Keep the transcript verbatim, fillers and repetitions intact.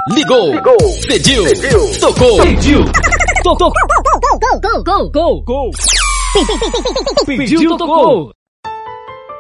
Ligou, ligou, pediu, pediu, tocou, pediu, tocou, Go, go, go, go, go, go. pediu, tocou.